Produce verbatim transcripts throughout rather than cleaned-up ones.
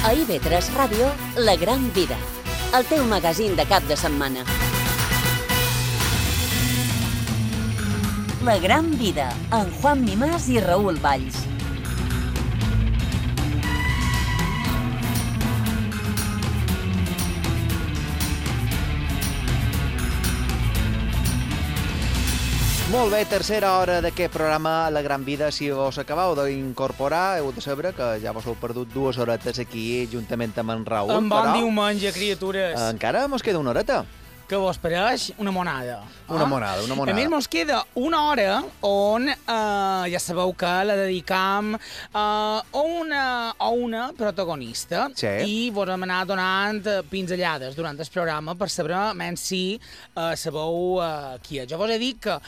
A I V tres Ràdio, La Gran Vida, el teu magazín de cap de setmana. La Gran Vida, amb Juan Mimàs i Raül Valls. Molt bé, tercera hora d'aquest programa La Gran Vida. Si us acabeu d'incorporar, heu de saber que ja vos heu perdut dues horetes aquí, juntament amb en Raül. En bon però, diumenge, criatures. Encara mos queda una horeta. Que vos pareix una monada. Una eh? monada, una monada. A més, mos queda una hora on, eh, ja sabeu que la dedicam eh, a, una, a una protagonista. Sí. I vos hem anat donant pinzellades durant el programa per saber menys si eh, sabeu eh, qui és. Jo vos he dit que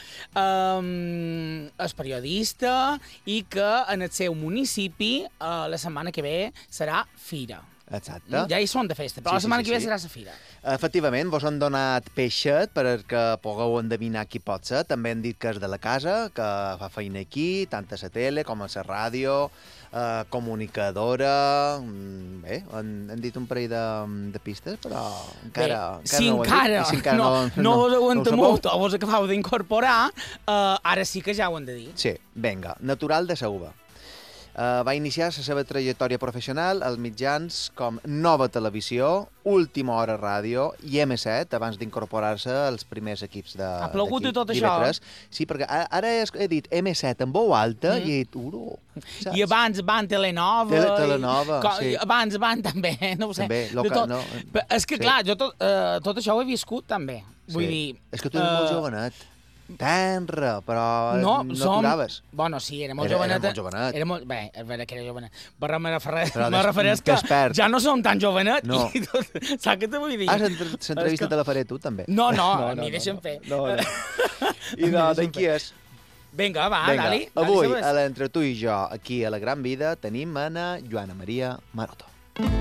eh, és periodista i que en el seu municipi eh, la setmana que ve serà fira. Exacte. Ja hi són de festa, però sí, la setmana sí, sí, que ve serà la fira. Efectivament, vos han donat peixet perquè pugueu endevinar qui pot ser. També han dit que és de la casa, que fa feina aquí, tant a la tele com a la ràdio, eh, comunicadora... Bé, han, han dit un parell de, de pistes, però encara, Bé, encara si no ho encara, he dit. Si encara no, no, no, no vos ho entemut o vos acabeu d'incorporar, eh, ara sí que ja ho hem de dir. Sí, vinga, natural de Sauva. Uh, va iniciar la seva trajectòria professional als mitjans com Nova Televisió, Última Hora Ràdio i ema set, abans d'incorporar-se als primers equips de Ha plogut i tot això? això? Sí, perquè ara he dit ema set en veu alta mm. i he dit, uro, saps? I abans van Telenova... Tele, Telenova, i, sí. Abans van també, no ho sé. També, local, tot. no. És que, sí. clar, jo tot, uh, tot això ho he viscut, també. Vull sí. dir... És que tu eres uh... molt jovenet. Tenra, però no, no som... t'uraves. Bueno, sí, era molt era, jovenet. Era molt jovenet. Era molt... Bé, és vera que era jovenet. Però me refereix que despert. ja no som tan jovenet. No. I tot... Saps què te vull dir? Ah, l'entrevista que... te la faré tu, també. No, no, no, a mi no, deixa'm no, fer. No, no. I de, de qui és? Vinga, va, Vinga. dali. Avui, a l'Entre tu i jo, aquí a La Gran Vida, tenim a Joana Maria Maroto.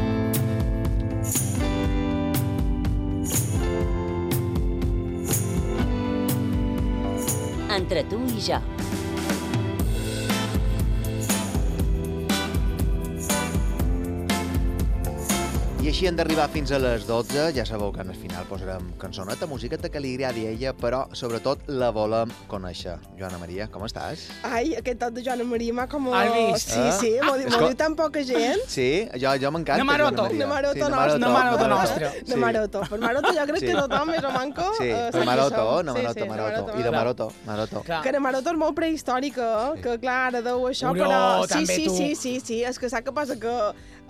Entre tu i jo. I així hem d'arribar fins a les dotze. Ja sabeu que al final posarem cançoneta, musiqueta que li agradi a ella, però sobretot la volem conèixer. Joana Maria, com estàs? Ai, aquest tot de Joana Maria m'ha com... Has vist? Sí, sí, m'ho diu, diu tan poca gent. Sí, jo, jo m'encanta, Maroto. Joana Maria. Maroto, sí, nostra. Na Maroto nostra. Na Maroto. Per Maroto jo crec sí. que tothom més o manco... Sí, uh, per Maroto, na sí, Maroto, sí, Maroto. Maroto. I de Maroto, Maroto. Clar. Que na Maroto és molt prehistòrica, sí. Que clar, ara deu això, Uro, però... Sí, també sí, tu. sí, sí, sí, és que saps què passa? Que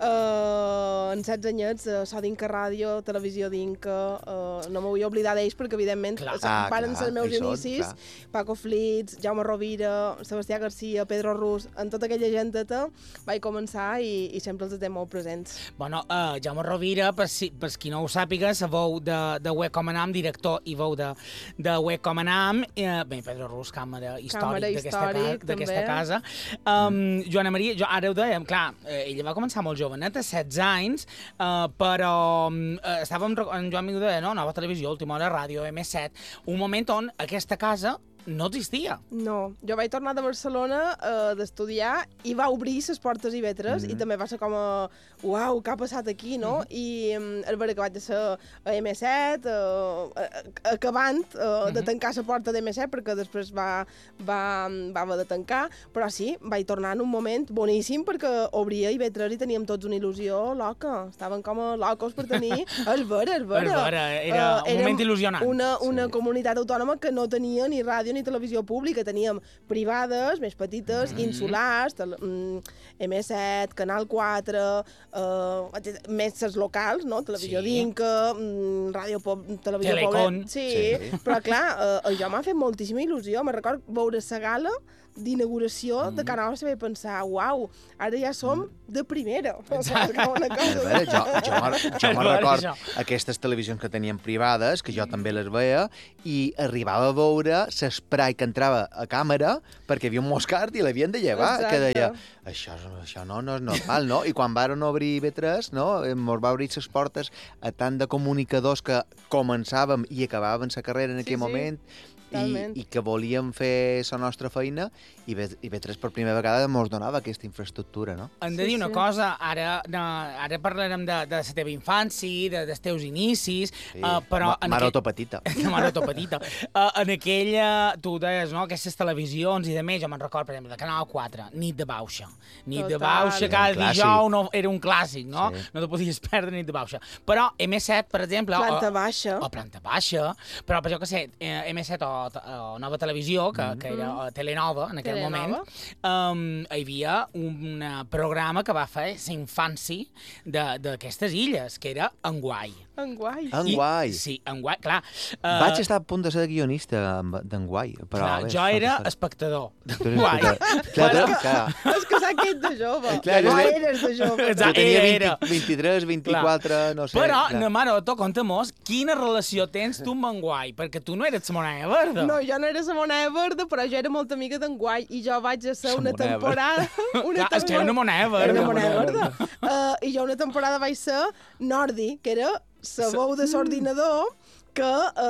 uh, en setze anyets, uh, so d'Inca Ràdio, televisió d'Inca, uh, no m'ho vull oblidar d'ells perquè, evidentment, Clar. ah, varen clar, ser els meus són, inicis. clar. Paco Flitz, Jaume Rovira, Sebastià Garcia, Pedro Rus, en tota aquella genteta vaig començar i, i sempre els té molt presents. Bueno, uh, Jaume Rovira, per, si, per qui no ho sàpiga, la veu de, de Uec Com Anam, director i veu de, de Uec Com Anam, eh, bé, Pedro Rus, càmera històric d'aquesta ca casa. Um, mm. Joana Maria, jo ara ho dèiem, clar, eh, ella va començar molt jovenet, a setze anys, eh, però eh, estàvem, en Joan Miguel deia, no, Nova Televisió, Última Hora Ràdio, ema set, un moment on aquesta casa no existia. No, jo vaig tornar de Barcelona uh, d'estudiar i va obrir les portes i vetres mm-hmm. i també va ser com a, uau, què ha passat aquí, no? Mm-hmm. I um, és vera que vaig ser a ema set, uh, acabant uh, mm-hmm. de tancar la porta d'ema set perquè després va, va, va haver de tancar, però sí, vaig tornar en un moment boníssim perquè obria i vetres i teníem tots una il·lusió loca, estaven com a locos per tenir, és vera, és vera. És vera, era uh, un moment il·lusionant. Una, una sí. comunitat autònoma que no tenia ni ràdio ni televisió pública, teníem privades, més petites, mm-hmm. insulars, tel, mm, ema set, Canal quatre, uh, més les locals, no? Televisió sí. d'Inca, mm, Ràdio Pop, Televisió Telecom. Sí, sí, sí, però clar, uh, jo m'ha fet moltíssima il·lusió, me'n record veure la gala d'inauguració mm. de Canal se vaig pensar, uau, ara ja som de primera. O sigui, una cosa... Veure, jo jo, me, jo me record aquestes televisions que tenien privades, que jo també les veia, i arribava a veure l'esprai que entrava a càmera perquè hi havia un moscart i l'havien de llevar, Exacte. que deia, això, això no, no és normal, no? I quan varen obrir ebe tres, no? Ens va obrir les portes a tant de comunicadors que començàvem i acabàvem la carrera en aquell sí, sí. moment, totalment. I, i que volíem fer la nostra feina i B tres per primera vegada ens donava aquesta infraestructura, no? Hem de dir una cosa, ara, no, ara parlarem de, de la teva infància, de, dels teus inicis, Sí. uh, però... Ma Maroto petita. Maroto petita. Uh, en aquella, tu deies, no?, aquestes televisions i de més, jo me'n recordo, per exemple, de Canal quatre, Nit de Bauxa. Nit Total. de Bauxa, cada Era un dijous no, era un clàssic, no? Sí. No te podies perdre Nit de Bauxa. Però M set, per exemple... Planta o, baixa. O Planta Baixa, però per jo que sé, eh, M set o, o Nova Televisió, que, que era o Telenova en aquell Telenova. moment, um, hi havia un programa que va fer la infància d'aquestes illes, que era Enguai. Enguai. Enguai. I, sí, Enguai, clar. Uh, Vaig estar a punt de ser guionista d'Enguai, però... clar, bé, jo fa era que fa- espectador Tu eres d'Enguai. espectador. Clar, Però- clar. És que s'ha quedat de jove. Clar, no jo- eres de jove. Jo Exacte. tenia Era, vint, vint-i-tres, vint-i-quatre, no sé. Però, clar. na Maroto, conta-mos, quina relació tens tu amb Enguai? Perquè tu no eres la moneda verda. No, jo no era la moneda verda, però jo era molt amiga d'Enguai i jo vaig a ser La una moneda temporada... Una Clar, és que era una moneda Era verda. una moneda verda. Uh, I jo una temporada vaig ser Nordi, que era la veu de l'ordinador que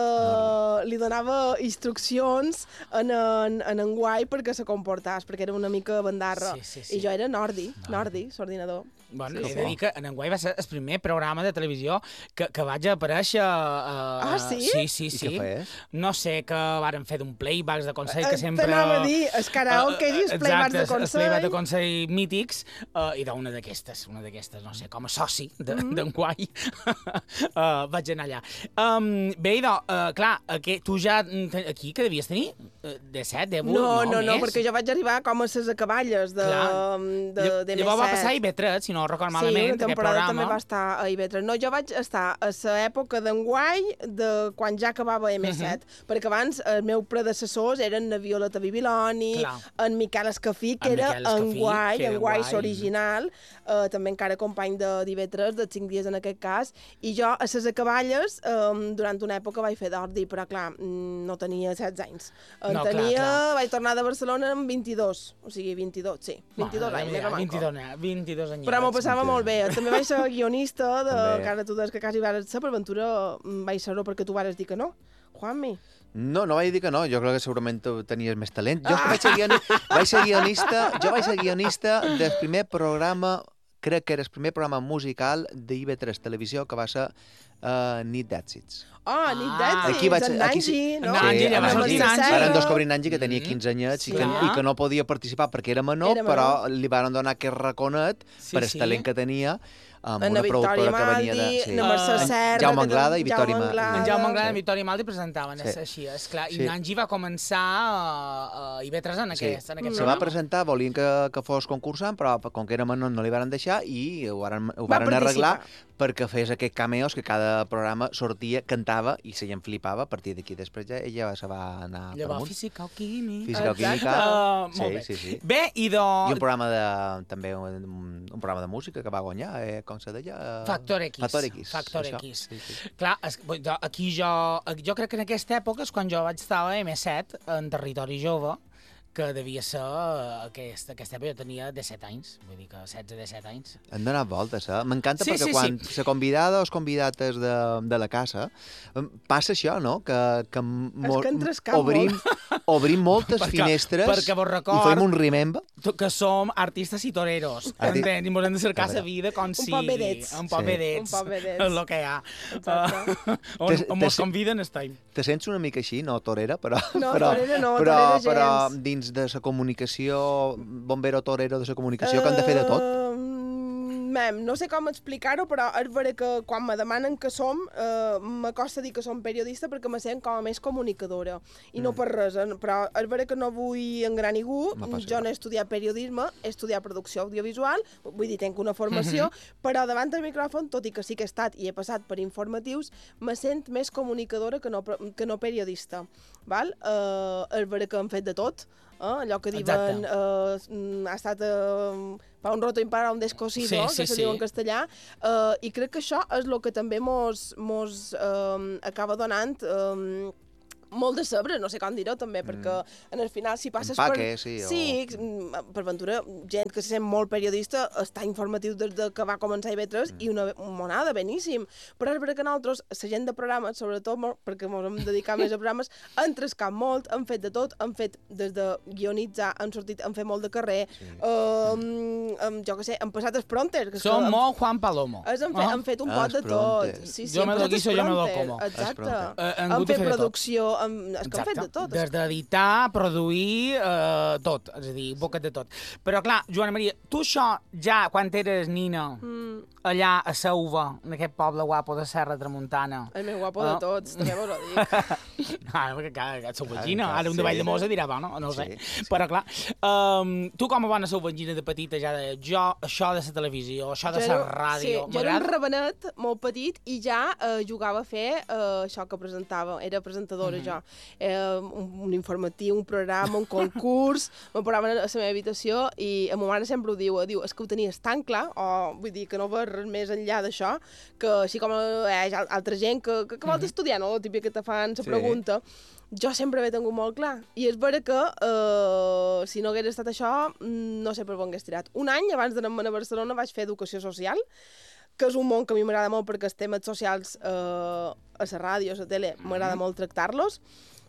uh, li donava instruccions en, en, en Enguai perquè se comportàs, perquè era una mica bandarra. Sí, sí, sí. I jo era Nordi, Nordi, l'ordinador. Bueno, Sí, he sí. de dir que en Enguai va ser el primer programa de televisió que, que vaig aparèixer... Uh, Ah, sí? Sí, sí, I sí. què feies? No sé, que varen fer d'un playbacks de Consell, que Eh, sempre... t'anava a dir, els karaoke i els playbacks de Exacte, els Consell. playbacks de Consell mítics, uh, i d'una d'aquestes, una d'aquestes, no sé, com a soci d'Enguai, mm -hmm. uh, vaig anar allà. Um, bé, idò, uh, clar, aquí, tu ja, aquí, que devies tenir? Uh, de set, de vuit, No, no, no, més? perquè jo vaig arribar com a ses acaballes de, Clar. de, de Llavors va M set. passar a I V tres, si no recordo Sí, malament, una aquest temporada programa. també va estar a I V tres. No, jo vaig estar a l'època d'Enguai, de quan ja acabava M set, uh -huh. perquè abans els meus predecessors eren la Violeta Bibiloni, Clar. en Miquel Escafí, que En era Miquel Escafí, Enguai, que era Enguai Enguai. l'original, uh, també encara company de d'I V tres, de cinc dies en aquest cas, i jo a ses acaballes, um, durant una època vaig fer d'ordi, però clar, mm, no tenia setze anys. En No, clar, tenia, clar. vaig tornar de Barcelona amb vint-i-dos, o sigui, vint-i-dos, sí, vint-i-dos Bueno, anys, ja, mega manco. vint-i-dos, vint-i-dos anyets. Però m'ho passava molt bé. També vaig ser guionista, de, També. que ara tu des que quasi vas ser, per ventura mm, vaig ser-ho perquè tu vas dir que no. Juanmi. No, no vaig dir que no, jo crec que segurament tu tenies més talent. Jo és que vaig ser, guioni... vaig ser guionista, jo vaig ser guionista del primer programa, crec que era el primer programa musical d'I V tres Televisió, que va ser uh, Nit d'èxits. Oh, nit Ah. d'èxits, Aquí vaig- en aquí Nanji, sí. no? En Nanji, ja Amb va el sortir Martí Nanji. Ara en Serra. descobrir Nanji, que tenia quinze anyets i, que, Sí. i que no podia participar perquè era menor, Era però menor. li van donar aquest raconet Sí, per el sí. talent que tenia, amb En una la Victòria productora que venia de... Maldi, Sí. la Mercè En Serra... Jaume que Anglada tam- i Victòria Jaume Ma- Anglada. En Jaume Anglada Sí. i Victòria Maldi presentaven, Sí. és així, esclar. Sí. I Nanji va començar a, a I V tres en aquest, Sí. en aquest Se va programa. presentar, volien que, que fos concursant, però com que era menor no li van deixar i ho varen, ho Va varen arreglar participar. perquè fes aquests cameos que cada programa sortia, cantava i se gent flipava. A partir d'aquí després ja ella se va anar per Llavors, amunt. física o química. Física o Exacte. química. Uh, molt bé. Sí, sí, sí. Bé, i do... I un programa de, també un, un programa de música que va guanyar, eh, com se deia? Factor X. Factor X. Factor això. X. Sí, sí. Clar, es, jo- aquí jo... Jo crec que en aquesta època és quan jo vaig estar a M set, en territori jove, que devia ser eh, aquesta, aquesta època, jo tenia disset anys, vull dir que setze, disset anys. Han donat voltes, eh? M'encanta Sí, perquè sí, quan sí. la convidada o els convidates de, de la casa em, passa això, no? Que, que, mo- que entres cap obrim, obrim moltes Perquè- finestres perquè vos i record- fem un remember. Tu- Que som artistes i toreros, Arti- entens? I ens hem de cercar És la veritat. vida com si... poc vedets. Un poc Sí. vedets. Un poc vedets. És el que hi ha. Exacte. Uh, on, Te- on te- mos conviden estem. Te sents una mica així, no torera, però... No, però, torera no, però, torera però gens. dins de la comunicació, bombero torero de la comunicació, que han de fer de tot. Uh, mem, no sé com explicar-ho, però és vera que quan me demanen que som, uh, m'acosta dir que som periodista perquè me sent com a més comunicadora. I no per res, eh, però és vera que no vull engrar ningú. No passa Jo res. no he estudiat periodisme, he estudiat producció audiovisual, vull dir, tenc una formació, però davant del micròfon, tot i que sí que he estat i he passat per informatius, me sent més comunicadora que no, que no periodista. Val? Uh, és vera que hem fet de tot, eh? Allò que diuen uh, ha estat uh, pa un roto impara un descosido, Sí, sí, que se sí. diu en castellà, uh, i crec que això és el que també mos, mos um, acaba donant um, molt de sabre, no sé com dir-ho també, perquè en el final si passes Empaque, per... sí, o... Sí, per ventura, gent que se sent molt periodista està informatiu des de que va començar I V tres mm. i una monada, beníssim. Però és veritat que nosaltres, la gent de programes, sobretot perquè ens hem dedicat més a programes, han trescat molt, han fet de tot, han fet des de guionitzar, han sortit, han fet molt de carrer, sí. uh, um, jo què sé, han passat els prompters. Som molt Juan Palomo. Han fet, han fet un pot de tot. Sí, sí, jo me lo guiso, jo me lo como. Exacte. Han fet producció, és que han fet de tot. Des d'editar, produir, eh, tot, és a dir, boca de tot. Però clar, Joana Maria, tu això ja, quan eres nina, mm. allà a Seuva, en aquest poble guapo de Serra Tramuntana... El més guapo de tots, també vos ho dic. Ah, perquè clar, seuvagina, ara un de Vall de Mosa dirà, bueno, no ho sé. Però clar, um, tu com a bona seuvagina de petita ja de jo, això de la televisió, això de la ràdio... Sí, jo era un rabenet molt petit i ja eh, jugava a fer eh, això que presentava, era presentadora mm -hmm. jo. Eh, un, un informatiu, un programa, un concurs, me posaven a la meva habitació i a ma mare sempre ho diu, diu, és que ho tenies tan clar, o vull dir que no veus res més enllà d'això, que així com eh, hi ha altra gent que, que, que vol estudiar, no? El típic que te fan la sí. pregunta, jo sempre he tingut molt clar. I és vera que eh, si no hagués estat això, no sé per on hagués tirat. Un any, abans d'anar-me'n a Barcelona, vaig fer educació social, que és un món que a mi m'agrada molt perquè els temes socials eh, a la ràdio, a la tele, m'agrada molt tractar-los,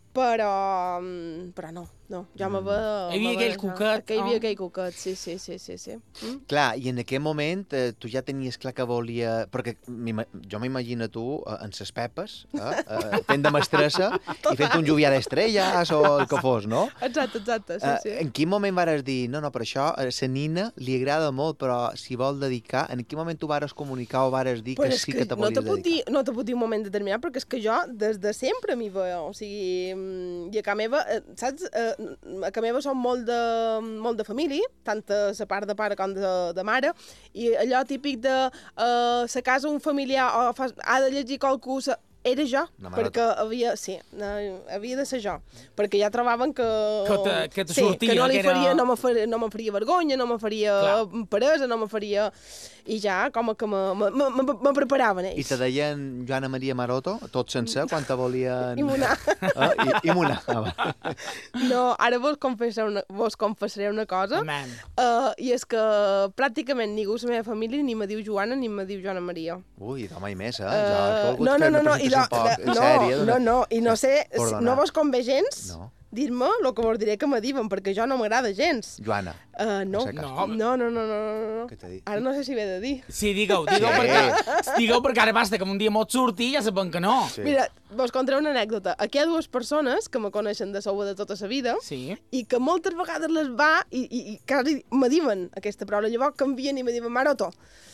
però, però no, no, ja me ve... Hi havia aquell cuquet, Hi havia aquell cuquet, sí, sí, sí, sí. sí. Mm? Clar, i en aquell moment eh, tu ja tenies clar que volia... Perquè jo m'imagino tu eh, en ses pepes, eh, eh, fent de mestressa i fent un Lluvià d'estrelles o el que fos, no? Exacte, exacte, sí, sí. Eh, en quin moment vares dir, no, no, però això a la nina li agrada molt, però si vol dedicar, en quin moment tu vares comunicar o vares dir pues que sí que, que te volies no dedicar? Dir, no te puc dir un moment determinat, perquè és que jo des de sempre m'hi veo, o sigui, i a casa meva, saps, a casa meva som molt de, molt de família, tant a la part de pare com de, de mare, i allò típic de uh, la casa un familiar o fa, ha de llegir qualcú, era jo, perquè havia, sí, havia de ser jo, perquè ja trobaven que... Que te, que te sí, sortia, que no li que era... faria, no me faria, no me faria vergonya, no me faria Clar. peresa, no me faria... I ja, com que me, me, me, me preparaven ells. I te deien Joana Maria Maroto, tot sencer, quan te volien... Imunar. Ah, i, imunar. Ah, no, ara vos confessaré una, vos confessaré una cosa. Amen. Uh, I és que pràcticament ningú de la meva família ni me diu Joana ni me diu Joana Maria. Ui, demà i més, eh? Uh, jo no, no, no, no, i no, no, sèrie, no, no, i no sé, Perdona. no vos convé gens... No. dir-me el que vos diré que me diuen, perquè jo no m'agrada gens. Joana. Uh, no. No. no, no, no, no, no. Què t'ha dit? Ara no sé si ve de dir. Sí, digue-ho, digue-ho, sí. perquè, digue perquè ara basta que un dia mot surti i ja saben que no. Sí. Mira, vos contaré una anècdota. Aquí hi ha dues persones que me coneixen de Seuva de tota la vida sí. i que moltes vegades les va i, i, i quasi me diuen aquesta paraula. Llavors canvien i me diuen Maroto.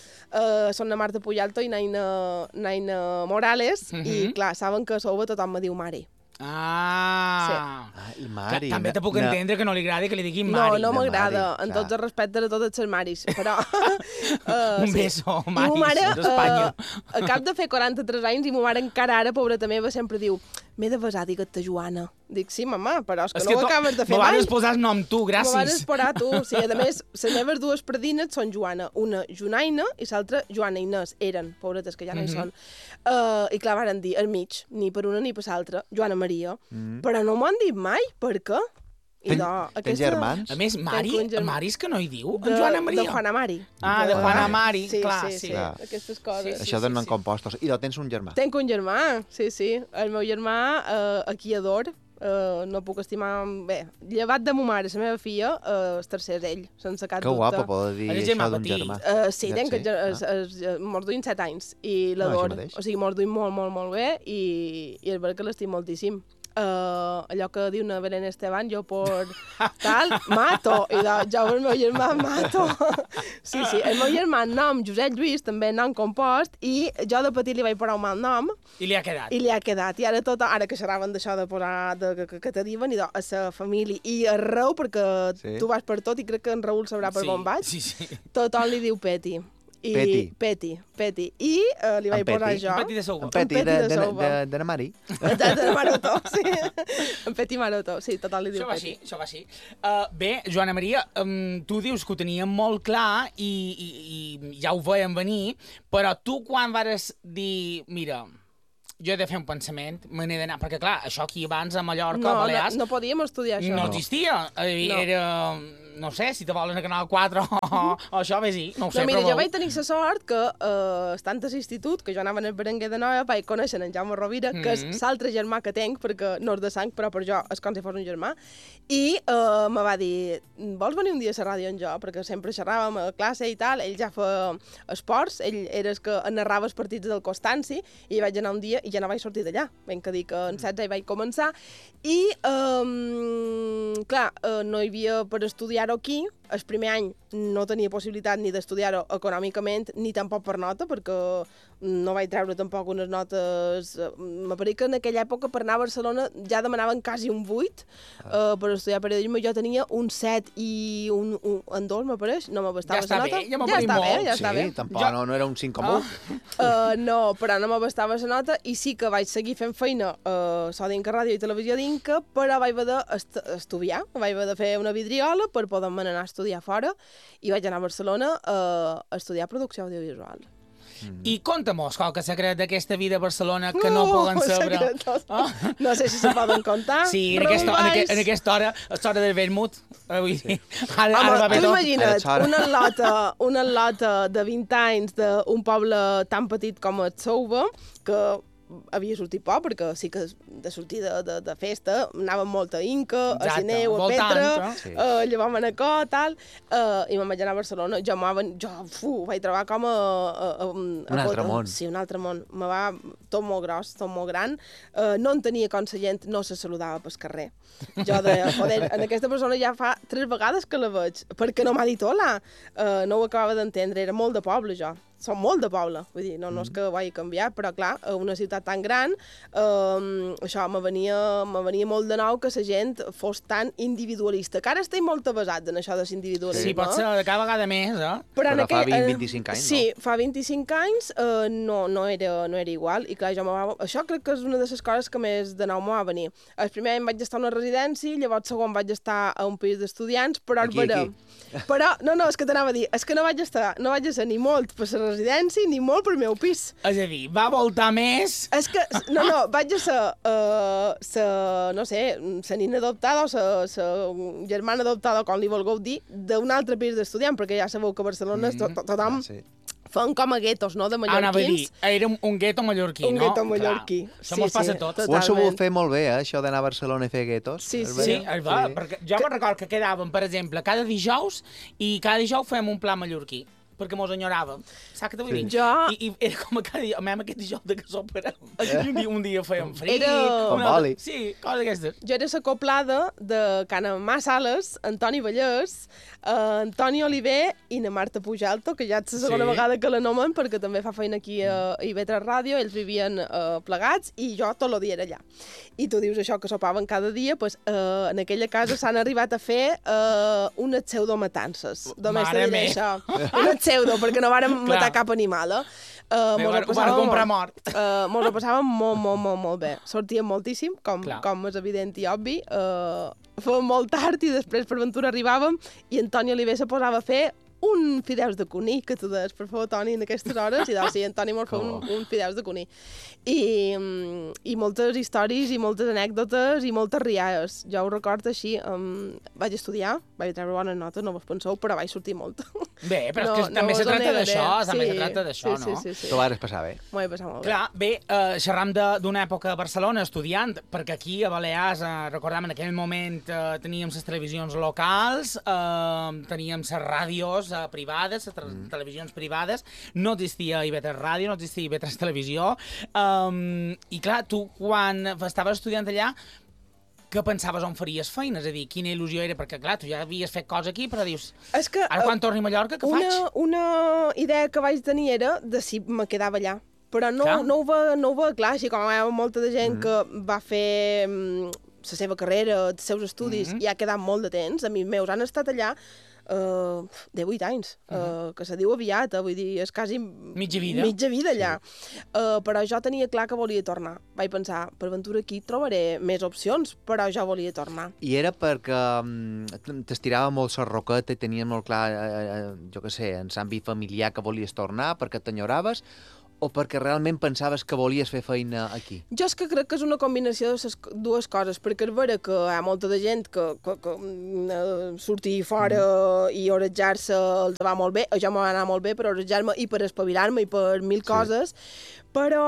Uh, són la Marta Puyalto i Naina, Naina Morales uh -huh. i clar, saben que a Seuva tothom me diu Mari. Ah, sí. ah i Mari. També te puc no. entendre que no li agradi que li diguin Mari. No, no m'agrada, Mari, en tots els respectes a totes les Maris, però... uh, Un beso, sí. Maris, mare, d'Espanya. Uh, a cap de fer quaranta-tres anys, i ma mare encara ara, pobreta meva, sempre diu m'he de besar, digue't-te Joana. Dic, sí, mamà, però és que, és que no ho acabes de fer mai. Me vas posar el nom tu, gràcies. Me vas esperar tu. Sí, a més, les meves dues predines són Joana. Una Joanaina i l'altra Joana Inés. Eren, pobretes, que ja no hi són. Uh, I clar, varen dir, al mig, ni per una ni per l'altra, Joana Maria. Mm. Però no m'ho han dit mai, per què? I Ten, no, aquesta... Tens germans? A més, Mari, germ... Mari és que no hi diu, de, en Joana Maria. De Juana Mari. Ah, de Juana Mari, sí, clar, sí. sí, clar. Aquestes coses. Sí, sí, Això donen sí, compostos. I no, tens un germà? Tenc un germà, sí, sí. El meu germà, uh, aquí ador, uh, no puc estimar... Bé, llevat de ma mare, la meva filla, uh, el tercer és ell, sense cap que dubte. Que guapo poder dir això d'un germà. Uh, sí, tenc sí. ah. mos duim set anys i l'ador. No, o sigui, mos duim molt, molt, molt bé i, i és veritat que l'estim moltíssim. Uh, allò que diu una Belén Esteban, jo por tal, mato, i de, jo el meu germà mato. Sí, sí, el meu germà nom Josep Lluís, també nom compost, i jo de petit li vaig posar un mal nom. I li ha quedat. I li ha quedat, i ara tot, ara que xerraven d'això de posar, de, que, que, que te diuen, i de, a sa família, i arreu, perquè sí. tu vas per tot, i crec que en Raül sabrà per sí, on vaig, sí, sí. tothom li diu Peti. I Peti. Peti, Peti. I uh, li vaig posar jo... En Peti de Seuva. En Peti, de, de, de, de, de la Mari. De, de Maroto, sí. En Peti Maroto, sí, total li diu això Peti. Així, això va així. Uh, bé, Joana Maria, um, tu dius que ho teníem molt clar i, i, i ja ho veiem venir, però tu quan vares dir, mira, jo he de fer un pensament, me n'he d'anar, perquè clar, això aquí abans a Mallorca, no, a Balears... No, no podíem estudiar això. No existia. Era... No sé, si te volen a Canal quatre o, o això, ves hi, no ho sé, no, mira, però... jo vaig tenir la sort que, eh, estant a l'institut, que jo anava al Berenguer de Noia, vaig conèixer en Jaume Rovira, mm -hmm. que és l'altre germà que tenc, perquè no és de sang, però per jo és com si fos un germà, i eh, me va dir, vols venir un dia a la ràdio amb jo? Perquè sempre xerràvem a classe i tal, ell ja fa esports, ell era el que narrava els partits del Constanci, i vaig anar un dia i ja no vaig sortir d'allà. Ben que dir que en setze hi vaig començar, i, eh, clar, eh, no hi havia per estudiar aquí, el primer any no tenia possibilitat ni d'estudiar-ho econòmicament ni tampoc per nota, perquè no vaig treure tampoc unes notes... Me pareix que en aquella època per anar a Barcelona ja demanaven quasi un vuit ah. uh, per estudiar periodisme. Jo tenia un set i un, un, un dos, me pareix. No m'abastava ja la nota. Bé, ja, ja està bé, ja sí, està bé. tampoc jo... no, no era un cinc coma u. Oh. Uh, no, però no m'abastava la nota i sí que vaig seguir fent feina a uh, so d'Inca Ràdio i Televisió d'Inca, però vaig haver d'estudiar, vaig haver de fer una vidriola per poder-me anar a estudiar fora i vaig anar a Barcelona uh, a estudiar producció audiovisual. Mm. I conta-mos qualque secret d'aquesta vida a Barcelona que no, no poden saber. Oh? No sé si se poden contar. Sí, en aquesta, en, aqu en aquesta hora, és hora del vermut. Sí. Ara, Home, ara va bé tu tot. imagina't una lota, una lota de vint anys d'un poble tan petit com el Souva, que havia sortit poc, perquè sí que de sortida de, de festa anàvem molt a Inca, a Sineu, a Petra, sí. a Llevar Manacor, tal, uh, i me'n vaig anar a Barcelona. Jo, jo fu, vaig trobar com a... a, a, a un altre món. Sí, un altre món. Me va tot molt gros, tot molt gran. Uh, no en tenia com la gent, no se saludava pel carrer. Jo deia, joder, en aquesta persona ja fa tres vegades que la veig, perquè no m'ha dit hola. Uh, no ho acabava d'entendre, era molt de poble, jo. Som molt de poble, vull dir, no, no és que ho hagi canviat, però clar, a una ciutat tan gran, eh, això me venia, me venia molt de nou que la gent fos tan individualista, que ara estic molt avasat en això de l'individualisme. Sí, pot ser de cada vegada més, eh? Però, però aquell, fa vint, vint-i-cinc anys, sí, no? Sí, fa vint-i-cinc anys eh, no, no, era, no era igual, i clar, jo me va... Això crec que és una de les coses que més de nou me va venir. El primer any vaig estar a una residència, llavors el segon vaig estar a un pis d'estudiants, però aquí, aquí. Però, no, no, és que t'anava a dir, és que no vaig estar, no vaig estar ni molt per la residència ni molt pel meu pis. És a dir, va voltar més... És que, no, no, vaig a ser, uh, sa, no sé, sa nina adoptada o sa, sa germana adoptada, com li vulgueu dir, d'un altre pis d'estudiant, perquè ja sabeu que a Barcelona mm -hmm. to, tothom... Ah, sí. Fan com a guetos, no?, de mallorquins. Anava a dir, era un, un gueto mallorquí, un no? Un gueto mallorquí. Clar, això sí, mos passa sí, a tots. Ho han sabut fer molt bé, eh, això d'anar a Barcelona i fer guetos. Sí, sí. Sí, sí. Va, perquè jo me recordo que quedàvem, per exemple, cada dijous, i cada dijous fèiem un pla mallorquí, perquè mos enyoràvem. Saps què t'ho vull dir? Jo... I, I era com a cada dia, mem aquest dijous de que soparem. I un dia, un dia fèiem frit... Era... Com oli. Sí, coses d'aquestes. Jo era la coplada de Cana Mà Sales, Antoni Vallès, uh, Antoni Oliver i na Marta Pujalto, que ja és la segona sí. vegada que la nomen, perquè també fa feina aquí a I V tres Ràdio, ells vivien uh, plegats, i jo tot el dia era allà. I tu dius això, que sopaven cada dia, pues, uh, en aquella casa s'han arribat a fer uh, unes pseudomatances. Només te diré això. Unes pseudo, perquè no vàrem Clar. matar cap animal, eh? Uh, mos ho van comprar mort. Uh, mos ho passàvem molt, molt, molt, molt bé. Sortíem moltíssim, com, com és evident i obvi. Uh, fèiem molt tard i després per ventura arribàvem i Antoni Oliver se posava a fer un fideus de cuní, que tu deies, per favor, Toni, en aquestes hores, i doncs sí, Antoni mos fa un, un fideus de cuní. I, I moltes històries, i moltes anècdotes, i moltes rialles. Jo ho recordo així, um, vaig estudiar, vaig treure bones notes, no vos penseu, però vaig sortir molt. Bé, però no, és que no també se tracta d'això, també sí, se tracta d'això, sí, no? Sí, sí, sí. Tu vas passar bé. M'ho vaig passar molt bé. Clar, bé, uh, xerram d'una època a Barcelona, estudiant, perquè aquí a Balears, uh, recordem, en aquell moment uh, teníem les televisions locals, uh, teníem les ràdios uh, privades, les mm. televisions privades, no existia I V tres Ràdio, no existia I V tres Televisió, um, i clar, tu quan estaves estudiant allà, què pensaves on faries feina? És a dir, quina il·lusió era? Perquè, clar, tu ja havies fet coses aquí, però dius, és que, ara quan torni a Mallorca, què una, faig? Una idea que vaig tenir era de si me quedava allà. Però no, no, ho va, no ho va clar, així com hi ha molta de gent mm. que va fer mm, la seva carrera, els seus estudis, mm -hmm. i ha quedat molt de temps. A mi meus han estat allà Uh, de vuit anys, uh, uh, que se diu aviat, uh, vull dir, és quasi mitja vida, mitja vida allà. Sí. Uh, però jo tenia clar que volia tornar. Vaig pensar, per ventura aquí trobaré més opcions, però jo volia tornar. I era perquè um, t'estirava molt la roqueta i tenies molt clar, eh, jo què sé, en l'àmbit familiar que volies tornar, perquè t'enyoraves, o perquè realment pensaves que volies fer feina aquí? Jo és que crec que és una combinació de les dues coses, perquè és vera que hi ha molta de gent que, que, que uh, sortir fora mm. i orejar-se els va molt bé, a jo m'ho va anar molt bé per orejar-me i per espavilar-me i per mil sí. coses, però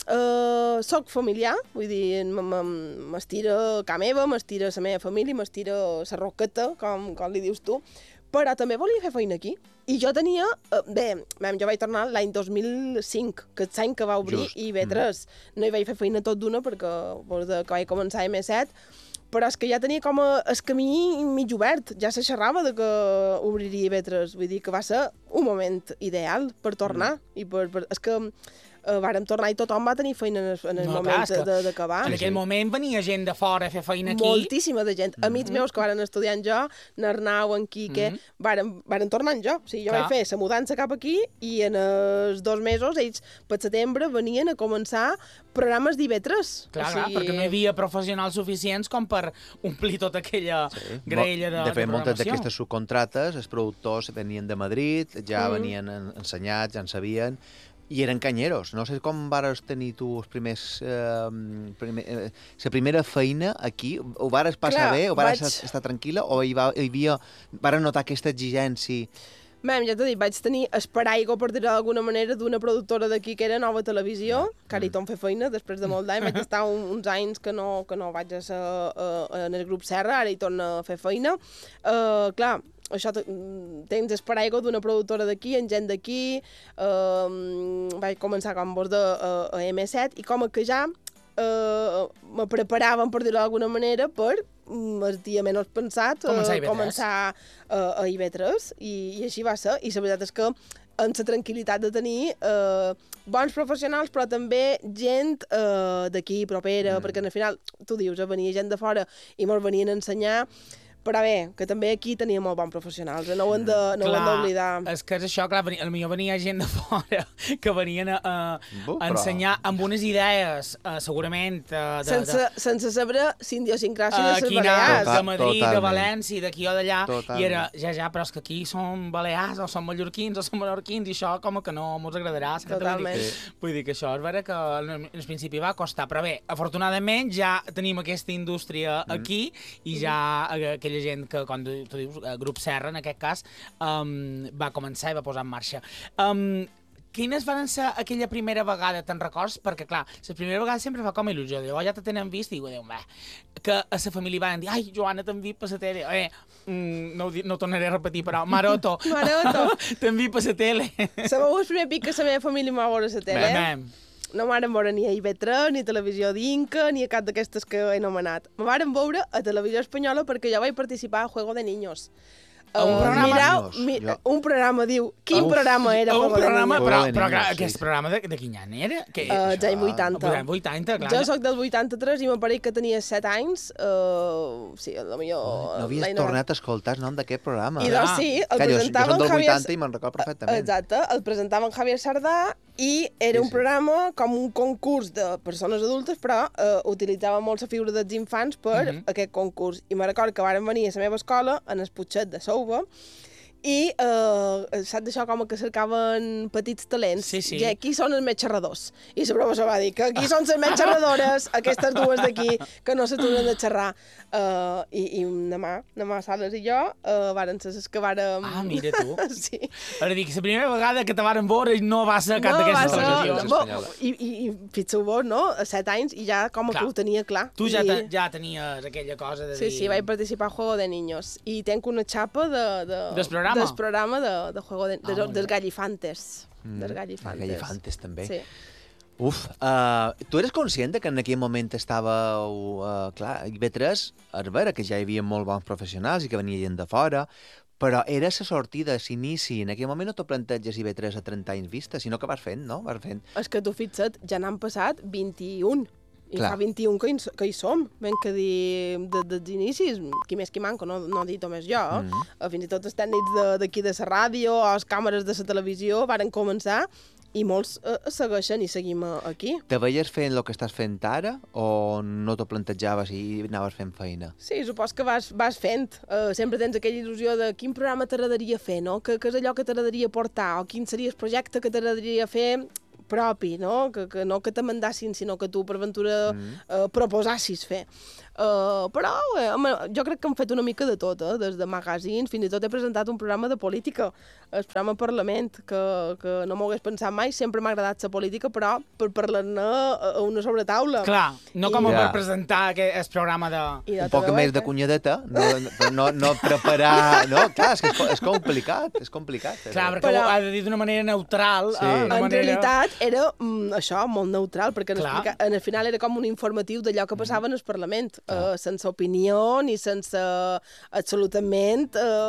uh, soc familiar, vull dir, m'estira ca meva, m'estira la meva família, m'estira la roqueta, com, com li dius tu, però també volia fer feina aquí. I jo tenia... Eh, bé, jo vaig tornar l'any dos mil cinc, que és l'any que va obrir Just. I B tres. Mm. No hi vaig fer feina tot d'una perquè des de que vaig començar a M set, però és que ja tenia com a, el camí mig obert. Ja se xerrava de que obriria I B tres. Vull dir que va ser un moment ideal per tornar. Mm. I per, per, és que... Uh, vàrem tornar i tothom va tenir feina en el, en el no, moment d'acabar. En aquell moment venia gent de fora a fer feina aquí. Moltíssima de gent. Mm-hmm. Amics meus que varen estudiar jo, n'Arnau, en Quique, mm-hmm. varen, varen tornar en jo. O sigui, jo Clar. Vaig fer la mudança cap aquí i en els dos mesos ells per setembre venien a començar programes d'I B tres. Clar, o sigui... clar, perquè no hi havia professionals suficients com per omplir tota aquella sí. graella de, de, de fet, moltes d'aquestes subcontrates, els productors venien de Madrid, ja mm. venien ensenyats, ja en sabien, i eren canyeros. No sé com vares tenir tu els primers... Eh, primer, eh, la primera feina aquí. Ho vares passar Clar, bé? Ho vares vaig... estar tranquil·la? O hi, va, hi havia... Vares notar aquesta exigència? Mem, ja t'ho dic, vaig tenir esparaigua, per dir-ho d'alguna manera, d'una productora d'aquí que era Nova Televisió, mm. que ara hi torn fer feina, després de molt d'any. Vaig estar un, uns anys que no, que no vaig a ser uh, en el grup Serra, ara hi torno a fer feina. Uh, clar, això tens esparaigua d'una productora d'aquí, en gent d'aquí, eh, vaig començar com vos de a, a M set i com que ja eh, me preparaven, per dir-ho d'alguna manera, per el dia menys pensat començar, eh, començar uh, a I B tres i, i així va ser. I la veritat és que amb la tranquil·litat de tenir eh, bons professionals, però també gent eh, d'aquí, propera, mm. perquè al final, tu dius, venia gent de fora i mos venien a ensenyar. Però bé, que també aquí tenia molt bons professionals, no ho hem d'oblidar. És que és això, clar, potser venia gent de fora que venien a, a ensenyar amb unes idees, uh, segurament... Uh, de, sense, de, sense saber si idiosincràsia uh, de les Balears. De Madrid, Totalment. De València, d'aquí o d'allà, i era, ja, ja, però és que aquí som balears, o som mallorquins, o som menorquins, i això com que no mos agradarà. Totalment. Vull dir, vull dir que això és vera que al principi va costar, però bé, afortunadament ja tenim aquesta indústria mm. aquí, i ja aquella gent que, com tu dius, el grup Serra, en aquest cas, um, va començar i va posar en marxa. Um, quines van ser aquella primera vegada, te'n records? Perquè, clar, la primera vegada sempre fa com il·lusió. Llavors ja te tenen vist i diu, bé, que a la família van dir, ai, Joana, t'han vist per la tele. Eh, mm, no, no ho tornaré a repetir, però Maroto. Maroto. T'han vist per la tele. Sabeu el primer pic que la meva família m'ha veure a la tele? Bé, no m'aren veure ni a I B tres, ni a Televisió d'Inca, ni a cap d'aquestes que he anomenat. Me varen veure a Televisió Espanyola perquè jo vaig participar a Juego de Niños. Uh, un programa? Mirau, mi, jo... Un programa, diu. Quin Uf, programa era? Un programa, de però, però clar, sí. Aquest programa de, de quin any era? Que, uh, ja en vuitanta. Uh, vuitanta, clar. Jo soc del vuitanta-tres i m'apareix que tenia set anys. Uh, sí, a lo millor... Oh, no havies tornat a escoltar el nom d'aquest programa. I doncs sí, el que presentaven jo, jo Javier... vuitanta i me'n record perfectament. Exacte, el presentaven Javier Sardà i era sí, un programa sí. com un concurs de persones adultes, però uh, utilitzava molt la figura dels infants per uh -huh. aquest concurs. I me record que varen venir a la meva escola, en el Putxet de Souva, i eh, saps d'això com que cercaven petits talents. Sí, sí. I aquí són els més xerradors. I la professora va dir que aquí són les més xerradores, aquestes dues d'aquí, que no s'aturen de xerrar. Uh, i, I demà, demà Sales i jo uh, varen ser les que vàrem... Ah, mira tu. Sí. Ara dic, la primera vegada que te varen veure no va ser cap no d'aquestes televisions. No, I, i, i fixeu vos, no? A set anys i ja com clar. Que ho tenia clar. Tu ja, I... te, ja tenies aquella cosa de sí, dir... Sí, sí, vaig participar a Juego de Niños. I tenc una xapa de... de... Del programa? Del programa de, de Juego de... de, ah, dels Gallifantes. Mm, dels Gallifantes. Gallifantes, també. Sí. Uf, uh, tu eres conscient que en aquell moment estava, uh, clar, I B tres, és vera que ja hi havia molt bons professionals i que venia gent de fora, però era la sortida, l'inici. En aquell moment no t'ho planteges I B tres a trenta anys vista, sinó que vas fent, no? Vas fent. És que tu fixa't, ja n'han passat vint-i-un. I clar. Fa vint-i-un que hi, que hi som, ben que dir de, dels inicis, qui més qui manco, no, no dit només jo, mm -hmm. fins i tot els tècnics d'aquí de, de la ràdio o les càmeres de la televisió varen començar i molts eh, segueixen i seguim aquí. Te veies fent el que estàs fent ara o no t'ho plantejaves i anaves fent feina? Sí, supos que vas, vas fent. Uh, sempre tens aquella il·lusió de quin programa t'agradaria fer, no? Que, que és allò que t'agradaria portar o quin seria el projecte que t'agradaria fer propi, no? Que, que no que te mandassin, sinó que tu per ventura mm. eh, proposassis fer. Uh, però eh, home, jo crec que hem fet una mica de tot, eh? Des de magazines, fins i tot he presentat un programa de política, el programa Parlament, que, que no m'ho hagués pensat mai, sempre m'ha agradat la política, però per parlar-ne a una sobretaula. Clar, no com I, per ja. presentar aquest programa de... de un poc més de cunyadeta, no, no, no preparar... No, clar, és que és, és complicat, és complicat. Clar, perquè però... ho ha de dir d'una manera neutral. Sí. Eh? En manera... realitat era mm, això, molt neutral, perquè en, explica... en el final era com un informatiu d'allò que passava en el Parlament. Uh, sense opinió ni sense absolutament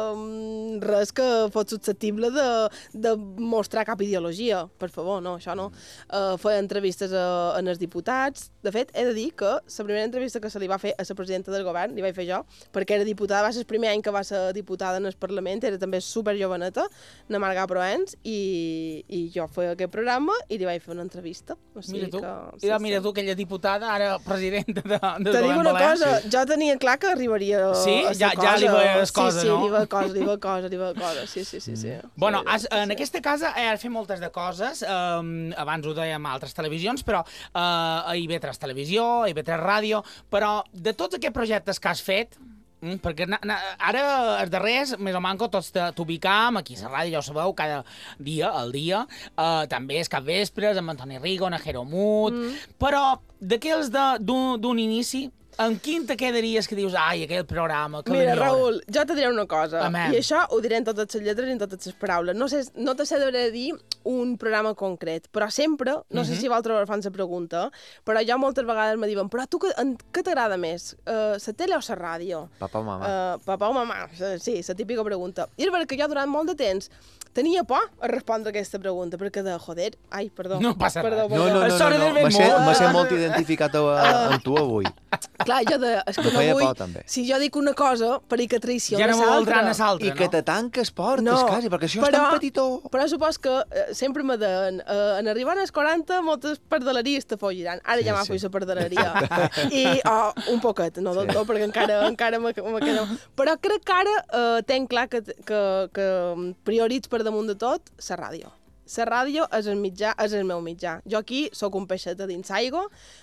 uh, res que fos susceptible de, de mostrar cap ideologia. Per favor, no, això no. Uh, feia entrevistes a, a els diputats. De fet, he de dir que la primera entrevista que se li va fer a la presidenta del govern, li vaig fer jo, perquè era diputada, va ser el primer any que va ser diputada en el Parlament, era també super joveneta, na Marga Proens, i, i jo feia aquest programa i li vaig fer una entrevista. O sigui mira tu, que, sí, mira sí. tu, aquella diputada, ara presidenta de, del Te dic una cosa, sí. jo tenia clar que arribaria sí? a ja, cosa. Ja li veies cosa, sí, sí, no? Sí, li veia cosa, li veia cosa, li veia cosa, sí, sí, sí. sí. Bueno, sí, has, sí, en sí. aquesta casa has fet moltes de coses, um, abans ho dèiem a altres televisions, però uh, a I V tres Televisió, a I V tres Ràdio, però de tots aquests projectes que has fet, mm, perquè na, na, ara els darrers, més o manco, tots t'ubicam aquí a la ràdio, ja ho sabeu, cada dia, al dia, uh, també és capvespres, amb Antoni Rigo, Najero Mut, mm. però d'aquells d'un inici, amb quin te quedaries que dius, ai, aquell programa, que Mira, l'enyora? Raül, jo te diré una cosa, Amén. i això ho diré en totes les lletres i en totes les paraules. No, sé, no te sé de dir un programa concret, però sempre, no uh -huh. sé si vosaltres fan la pregunta, però jo moltes vegades me diuen, però tu que, en, què t'agrada més, uh, la tele o la ràdio? Papa o mamà. Uh, papa o mamà, sí, la típica pregunta. I és veritat que jo durant molt de temps tenia por a respondre aquesta pregunta, perquè de, joder, ai, perdó. No passa perdó, res. perdó. No, no, no, no, no. m'ha ser molt identificat a, amb tu avui. Clar, jo de... És que Me no feia vull... por, també. Si jo dic una cosa, per i que traïciona Ja no m'ho voldran a l'altra. l'altra, I no? que te tanques portes, No, quasi, perquè això però- és tan petitó. Però supos que eh, sempre me deien, eh, en arribar als quaranta, moltes pardaleries te folliran. Ara Sí, ja m'ha sí. fet la pardaleria. I, oh, un poquet, no del Sí. tot, perquè encara, encara me, me quedo... Però crec que ara eh, tenc clar que, que, que prioritz per damunt de tot la ràdio. La ràdio és el mitjà, és el meu mitjà. Jo aquí sóc un peixet dins aigua.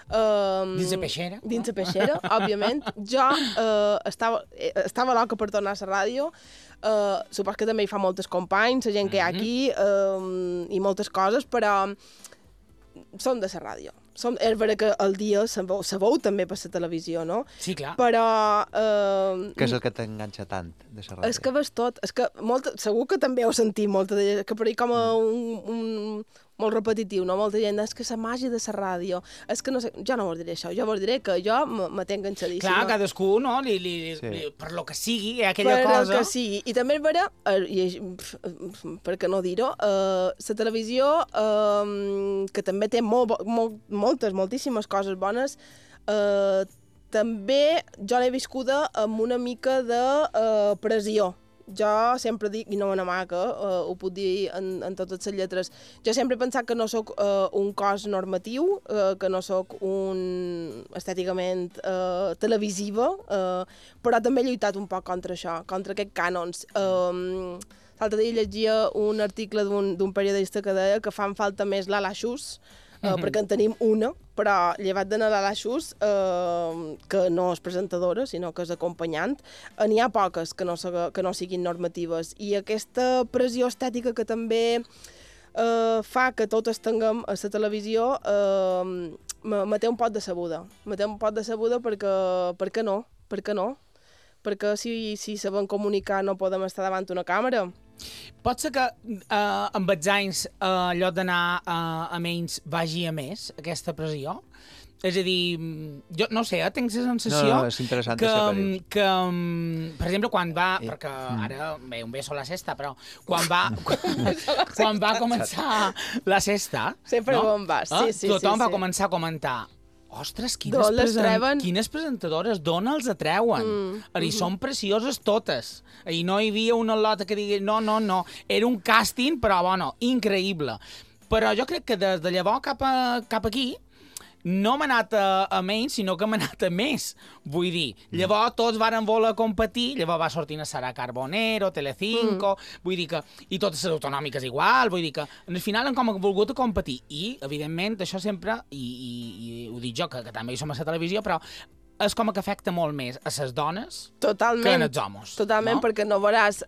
Um, Dins la peixera. Dins la peixera, òbviament. Jo uh, estava, eh, estava loca per tornar a la ràdio. Uh, supos que també hi fa moltes companys, la gent que hi ha aquí, um, i moltes coses, però som de la ràdio. Som, és vera que el dia se veu, se veu també per la televisió, no? Sí, clar. Però... Uh, Què és el que t'enganxa tant de la ràdio? és que ves tot, és que molta, segur que també heu sentit molta de, que per ahí com a un, un molt repetitiu, no? Molta gent, és que la màgia de la ràdio, és que no sé, jo no vos diré això, jo vos diré que jo me, me tenc enganxadíssima. Clar, cadascú, no? Li, li, Sí. li, per lo que sigui, hi ha aquella per cosa... el que sigui. I també és vera, eh, i, pf, pf, per què no dir-ho, eh, la televisió, eh, que també té molt, bo- molt, moltes, moltíssimes coses bones, eh, també jo l'he viscuda amb una mica de eh, pressió. Jo sempre dic, i no me n'amaca, uh, ho puc dir en, en totes les lletres, jo sempre he pensat que no sóc uh, un cos normatiu, uh, que no sóc un estèticament uh, televisiva, uh, però també he lluitat un poc contra això, contra aquests cànons. Um, L'altre dia llegia un article d'un periodista que deia que fan falta més l'ala xus, Uh, perquè en tenim una, però llevat de Lala Xus, uh, que no és presentadora, sinó que és acompanyant, uh, n'hi ha poques que no, que no siguin normatives. I aquesta pressió estètica que també uh, fa que totes tinguem a la televisió uh, me, me té un pot de sabuda. Me té un pot de sabuda perquè, per què no? Per què no? Perquè si, si sabem comunicar no podem estar davant una càmera. Pot ser que eh, amb els anys eh, allò d'anar eh, a menys vagi a més, aquesta pressió? És a dir, jo no sé, eh, tinc la sensació No, no, és interessant que, això que dius. que, mm, per exemple, quan va, I- perquè mm. ara, bé, un beso a la sexta, però quan va, quan, quan va començar la sexta, Sempre no? on vas, sí, Eh, sí, tothom sí, va sí. començar a comentar, ostres, quines, D'on les presen treuen? quines presentadores, d'on els atreuen? Mm, Mm, I són precioses totes. I no hi havia una lota que digui, no, no, no. Era un càsting, però, bueno, increïble. Però jo crec que des de llavors cap, a, cap aquí no m'ha anat a, a menys, sinó que m'ha anat a més. Vull dir, llavors tots varen voler competir, llavors va sortir a Sara Carbonero, Telecinco, mm. vull dir que... I totes les autonòmiques igual, vull dir que al final han com volgut competir. I, evidentment, això sempre, i, i, i ho dic jo, que, que també hi som a la televisió, però és com que afecta molt més a les dones totalment, que als homes. Totalment, no? perquè no veuràs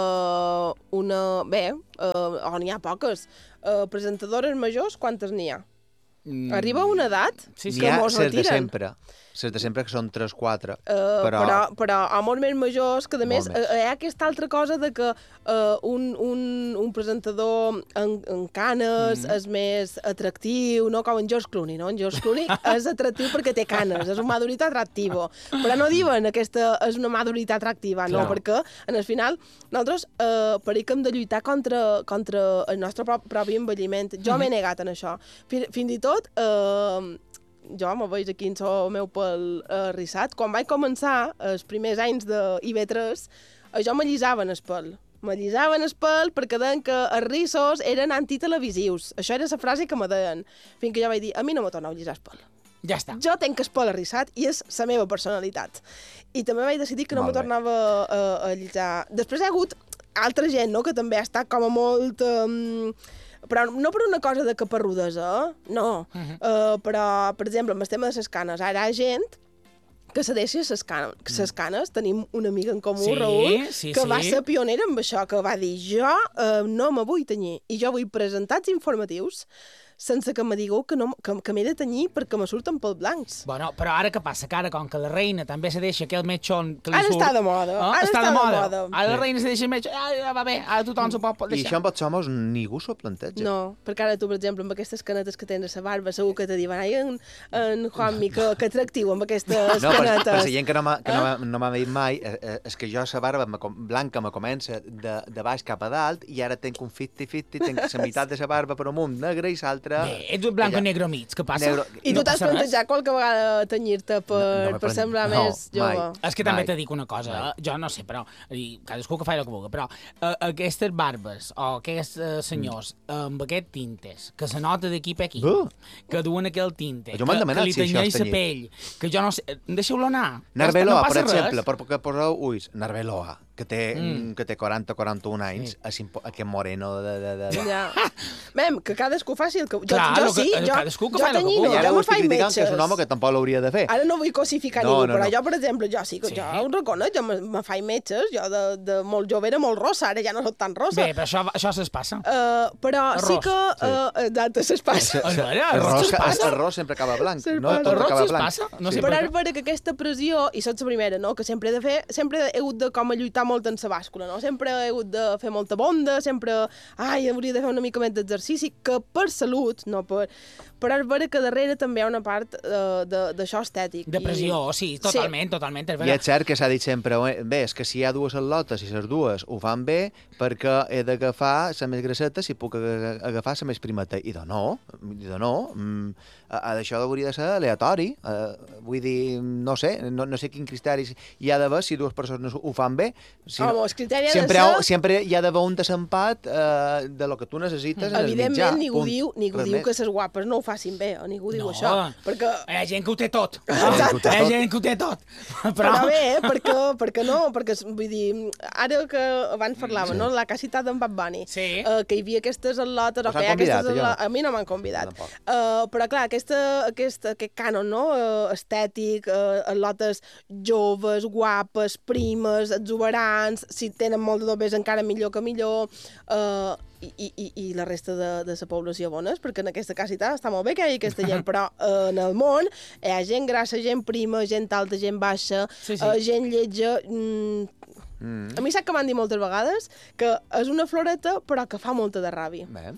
uh, una... Bé, uh, o n'hi ha poques. Uh, presentadores majors, quantes n'hi ha? Mm. Arriba una edat sí, sí. que mos retiren. N'hi ha de sempre. Ses de sempre que són tres quatre. Uh, però... però... Però homes més majors, que a més uh, hi ha aquesta altra cosa de que uh, un, un, un presentador en, en canes mm. és més atractiu, no com en George Clooney, no? En George Clooney és atractiu perquè té canes, és un madurita atractivo. Però no diuen aquesta és una madurita atractiva, no? Clar. Perquè, en el final, nosaltres uh, pareix que hem de lluitar contra, contra el nostre propi envelliment. Jo mm. m'he negat en això. Fins, fins i tot... Uh, jo me veig aquí en el meu pèl eh, rissat. Quan vaig començar, els primers anys de I V tres, eh, jo m'allisaven el pèl. M'allisaven el pèl perquè deien que els rissos eren antitelevisius. Això era la frase que me deien. Fins que jo vaig dir, a mi no me torna a allisar el pèl. Ja està. Jo tenc el pèl arrissat i és la meva personalitat. I també vaig decidir que no me tornava a, a allisar. Després hi ha hagut altra gent, no?, que també ha estat com a molt... Um, però no per una cosa de caparrudesa, no. Uh -huh. uh, però, per exemple, amb el tema de les canes, ara hi ha gent que se deixa les canes. Mm. canes. Tenim una amiga en comú, sí, Raül, sí, que sí. va ser pionera amb això, que va dir, jo uh, no me vull tenyir, i jo vull presentats informatius sense que me digueu que, no, que, que m'he de tenyir perquè me surten pels blancs. Bueno, però ara què passa? Que ara, com que la reina també se deixa aquell metxon que li ara surt... Ara està de moda. Oh, Ara està, està de moda. moda. Ara la reina se deixa el metxon... Ah, va bé, ara tothom s'ho pot deixar. I això amb els homes ningú s'ho planteja. No, perquè ara tu, per exemple, amb aquestes canetes que tens a la barba, segur que te diuen, ai, en, en Juanmi, que, que atractiu amb aquestes no, canetes. No, per la gent que no m'ha eh? no no dit mai, eh, és que jo la barba blanca me comença de, de baix cap a dalt i ara tenc un cinquanta cinquanta, tenc la meitat de la barba per amunt negra i l'altra... Bé, ets un blanc i negre mig, què passa? Negro... I tu no t'has plantejat qualque vegada tenyir-te per, no, no per semblar no, més jove? Mai. És que també mai. Te dic una cosa, mai. jo no sé, però cadascú que fa el que vulgui, però uh, aquestes barbes o aquests uh, senyors mm. amb aquests tintes, que se nota d'aquí per aquí, uh. que duen aquell tinte, que, que li tenyeix la pell, que jo no sé... Deixeu-lo anar. Narbeloa, no per exemple, res. per que poseu ulls, Narbeloa, que té, mm. que té quaranta o quaranta-un anys, sí. aquest moreno de... de, de... Ja. Mem, que cadascú faci el que... Jo, Clar, jo sí, que, jo, cadascú que jo tenyino, I ara jo ho me estic faig criticant, metges. que és un home que tampoc l'hauria de fer. Ara no vull cosificar no, ningú, no, però no. jo, per exemple, jo sí, que sí. jo ho reconec, jo me, me faig metges, jo de, de molt jove era molt rossa, ara ja no soc tan rossa. Bé, però això, això se'ls passa. Uh, però arròs. sí que... Uh, exacte, se'ls passa. Arròs, arròs sempre acaba blanc, no? Tot acaba blanc. Passa? No sí. Però ara veure que aquesta pressió, i sots la primera, no?, que sempre he de fer, sempre he hagut de com a lluitar molt en la bàscula, no? Sempre he hagut de fer molta bonda, sempre, ai, hauria de fer una mica més d'exercici, que per salut, no per... Però ara veure que darrere també hi ha una part uh, d'això estètic. De pressió, i... sí, totalment, sí. totalment. I és cert que s'ha dit sempre, bé, és que si hi ha dues atlotes i les dues ho fan bé, perquè he d'agafar la més grasseta si puc agafar la més primeta. I de no, i de no, mm, això hauria de ser aleatori. Uh, vull dir, no sé, no, no sé quin criteri hi ha d'haver si dues persones ho fan bé. Si Home, no, el criteri ha sempre, de ser... Sempre hi ha d'haver un desempat uh, de lo que tu necessites mm. en el mitjà. Evidentment, ningú diu, ningú diu que les guapes no ho facin bé, o ningú diu no, això. Perquè... Hi ha gent que ho té tot. Exacte. Hi ha gent que ho té tot. Però, Però bé, eh? perquè, perquè no, perquè, vull dir, ara que abans parlava, sí. no?, la que ha citat en Bad Bunny, sí. uh, que hi havia aquestes atlotes, o que hi ha aquestes atlotes, a mi no m'han convidat. Uh, però clar, aquesta, aquesta, aquest cànon, no?, uh, estètic, uh, atlotes joves, guapes, primes, exuberants, si tenen molt de dobbers encara millor que millor, uh, I, i, i la resta de, de la població bones, perquè en aquesta casita està molt bé que hi hagi aquesta gent, però eh, en el món hi ha gent grassa, gent prima, gent alta, gent baixa, sí, sí. Eh, gent lletja... Mm, mm. A mi sap que m'han dit moltes vegades que és una floreta, però que fa molta de ràbia. Bé.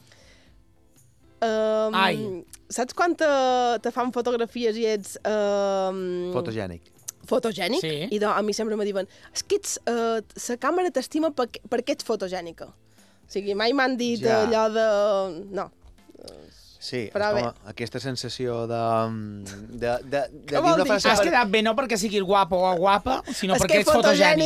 Um, Ai. Saps quan te, te fan fotografies i ets... Um, Fotogènic. Fotogènic? Sí. I do, a mi sempre me diuen, és que ets, uh, la càmera t'estima perquè, perquè ets fotogènica. O sigui, mai m'han dit ja. allò de... No. Sí, però és com aquesta sensació de... de, de, de dir una frase... Has quedat bé no perquè siguis guapo o guapa, sinó és perquè ets fotogènic.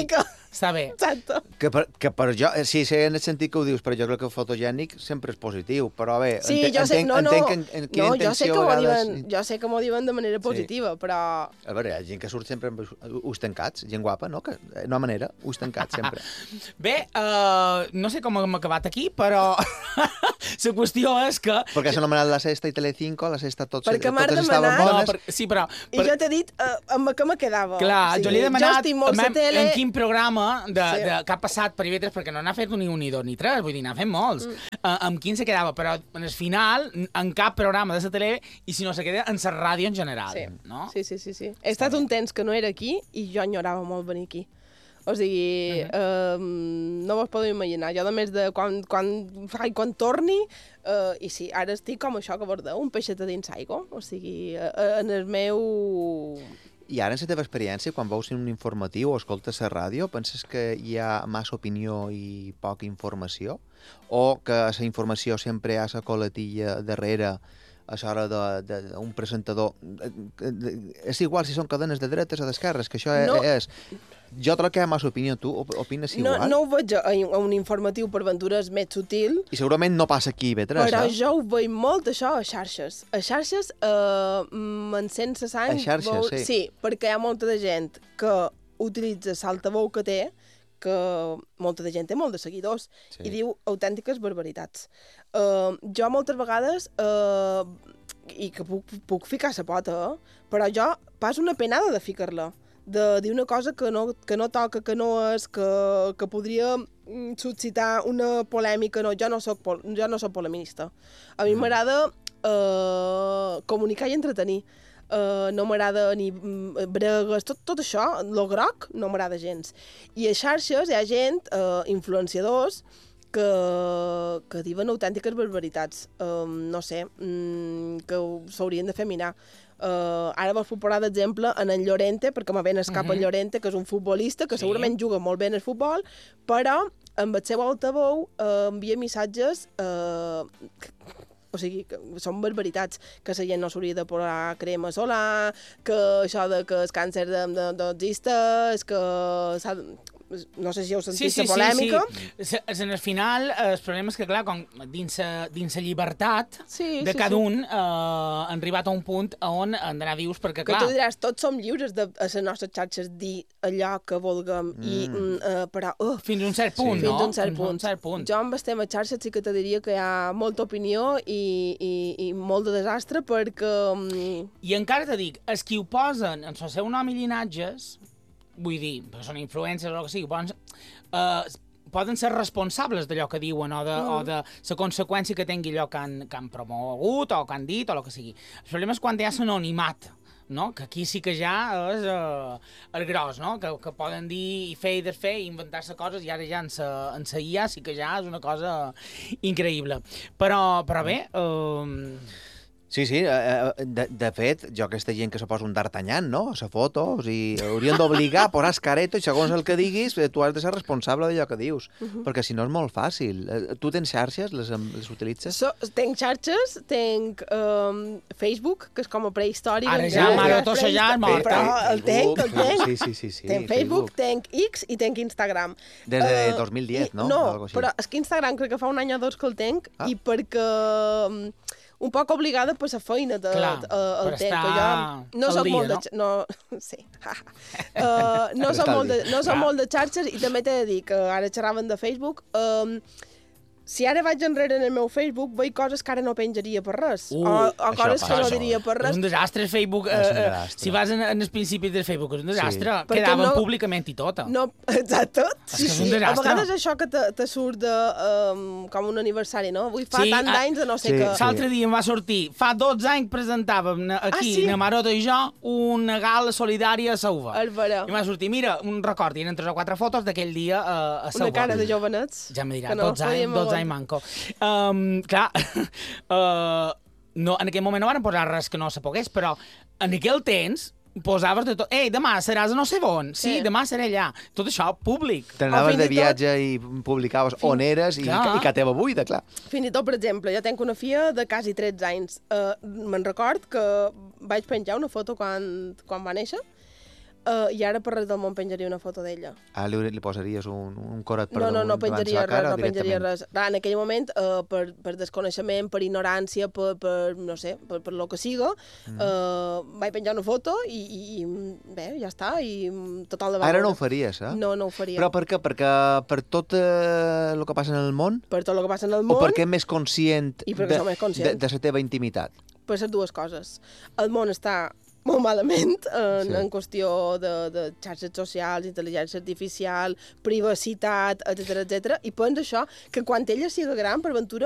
està bé. Exacte. Que per, que per jo, sí, sé en el sentit que ho dius, però jo crec que el fotogènic sempre és positiu, però bé, sí, entenc, jo sé, entenc, no, no, entenc en, en quina no, intenció jo sé que a vegades... diuen, jo sé que m'ho diuen de manera positiva, sí. Però... A veure, hi ha gent que surt sempre amb ulls tancats, gent guapa, no? Que, no ha manera, ulls tancats sempre. Bé, uh, no sé com hem acabat aquí, però la qüestió és que... Perquè s'ha anomenat La Sexta i Telecinco, La Sexta tots, perquè totes estaven bones. No, per, sí, però... Per... I jo t'he dit uh, amb què me quedava. Clar, o sigui, jo li he demanat en, tele... en quin programa de, sí. de, que ha passat per I V tres, perquè no n'ha fet ni un, ni dos, ni tres, vull dir, n'ha fet molts. Mm. Uh, amb quin se quedava, però en el final, en cap programa de la tele, i si no se queda en la ràdio en general. Sí. No? sí, sí, sí, sí. He estat un temps que no era aquí i jo enyorava molt venir aquí. O sigui, uh -huh. eh, no vos podeu imaginar. Jo, a més de quan, quan, ai, quan torni, eh, i sí, ara estic com això que vos deu, un peixet a dins aigua. O sigui, eh, en el meu... I ara, en la teva experiència, quan veus un informatiu o escoltes la ràdio, penses que hi ha massa opinió i poca informació? O que la informació sempre hi ha la coletilla darrere a l'hora d'un presentador? És igual si són cadenes de dretes o d'esquerres, que això no. és... Jo trobo que hi ha massa opinió. Tu opines igual? No, no ho veig a, a un informatiu per aventures més sutil. I segurament no passa aquí a I V tres, però eh? jo ho veig molt, això, a xarxes. A xarxes eh, m'encén la sang. A xarxes, veu... sí. Sí, perquè hi ha molta de gent que utilitza l'altaveu que té, que molta de gent té molt de seguidors, sí. I diu autèntiques barbaritats. Uh, jo moltes vegades, uh, i que puc, puc ficar la pota, però jo pas una penada de ficar-la, de dir una cosa que no, que no toca, que no és, que, que podria suscitar una polèmica. No, jo no soc, jo no soc polemista. A mi m'agrada uh, comunicar i entretenir. Uh, no m'agrada ni bregues, tot, tot això, lo groc, no m'agrada gens. I a xarxes hi ha gent, uh, influenciadors, que, que diuen autèntiques barbaritats. Uh, no sé, um, que s'haurien de fer mirar. Uh, ara vos puc posar d'exemple en en Llorente, perquè me ven el cap uh -huh. en Llorente, que és un futbolista que sí. segurament juga molt bé en el futbol, però amb el seu altaveu uh, envia missatges... Uh, o sigui, que són barbaritats, que la gent no s'hauria de posar crema solar, que això de que el càncer de, de, de existeix, que s'ha... No sé si heu sentit sí, sí, la polèmica. Sí, sí. En el final, el problema és que, clar, com dins la llibertat sí, de sí, cada sí. un, eh, han arribat a un punt on han d'anar vius, perquè, clar... Que tu diràs, tots som lliures de, a les nostres xarxes, dir allò que vulguem, mm. i, uh, però... Uh, fins a un cert punt, sí. no? Fins a un cert fins punt. Un cert punt. Jo amb el tema xarxes sí que te diria que hi ha molta opinió i, i, i molt de desastre, perquè... Um... I encara te dic, els qui ho posen en el seu nom i llinatges, vull dir, perquè són influències o el que sigui, poden, uh, poden ser responsables d'allò que diuen o de, mm. o de la conseqüència que tingui allò que han, que han promogut o que han dit o el que sigui. El problema és quan hi ha l'anonimat, no? Que aquí sí que ja és uh, el gros, no? Que, que poden dir i fer i desfer i inventar-se coses, i ara ja en sa, en sa I A sí que ja és una cosa increïble. Però, però bé... Uh, Sí, sí, de, de fet, jo aquesta gent que se posa un d'Artagnan, no?, a la foto, o sigui, haurien d'obligar a posar escareto i segons el que diguis, tu has de ser responsable d'allò que dius, uh -huh. perquè si no és molt fàcil. Tu tens xarxes? Les, les utilitzes? So, tenc xarxes, tenc um, Facebook, que és com a prehistòric. Ara ja, mare, tot això ja és mort. Però el tenc, el tenc. Sí, sí, sí, sí. Tenc Facebook, tenc X i tenc Instagram. Des de uh, dos mil diez, no? No, Algo així. Però és que Instagram crec que fa un any o dos que el tenc, ah. i perquè... Um, un poc obligada per la feina de, Clar, uh, el per temps. estar Jo no soc dia, molt de... No? no sí. uh, no soc molt de, no soc molt de xarxes, i també t'he de dir que ara xerraven de Facebook. Um, si ara vaig enrere en el meu Facebook, veig coses que ara no penjaria per res. Uh, o o coses que no això. diria per res. És un desastre, Facebook. Eh, un desastre. Si vas en, en els principis del Facebook, és un desastre. Sí. Quedaven no, públicament i tot. No, exacte. És Sí, que és un sí. desastre. A vegades això que te, te surt de, um, com un aniversari, no? Avui fa Sí, tant a- d'anys de no sé Sí, què. sí. L'altre dia em va sortir, fa dotze anys presentàvem na- aquí, Ah, sí? na Maroto i jo, una gala solidària a Sauva. És vera. I m'ha sortit, mira, un record, i eren tres o quatre fotos d'aquell dia a, a Sauva. Una cara de jovenets. Ja me dirà, que no dotze anys, podíem dotze anys aguantar. manco. Um, clar, uh, no, en aquell moment no van posar res que no se pogués, però en aquell temps posaves de tot. Ei, demà seràs a no sé on. Sí, Sí. demà seré allà. Tot això públic. T'anaves O de fins i tot- viatge i publicaves on eres i, Clar. i que teva buida, clar. Fins i tot, per exemple, jo tinc una filla de quasi tretze anys. Uh, Me'n record que vaig penjar una foto quan, quan va néixer. Uh, I ara per res del món penjaria una foto d'ella. Ah, li, li posaries un, un coret per no, no, no damunt penjaria res, no penjaria res. Clar, en aquell moment, uh, per, per desconeixement, per ignorància, per, per no sé, per, per lo que siga, mm. uh, vaig penjar una foto i, i, i bé, ja està, i total de valor. Ara no ho faries, eh? No, no ho faria. Però per què? Perquè per tot eh, el que passa en el món? Per tot el que passa en el món. O perquè és més conscient, I perquè de, som més conscients. de, de la teva intimitat? Per les dues coses. El món està molt malament en, sí. en qüestió de, de xarxes socials, intel·ligència artificial, privacitat, etcètera, etcètera. I penso això, que quan ella sigui gran, per ventura,